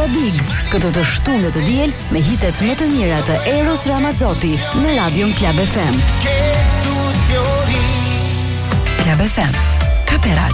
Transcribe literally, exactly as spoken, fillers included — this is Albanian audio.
Big, këtë të shtunë të diel me hitet më të mira të Eros Ramazzotti në Radion Club F M. Club F M, ka per radio.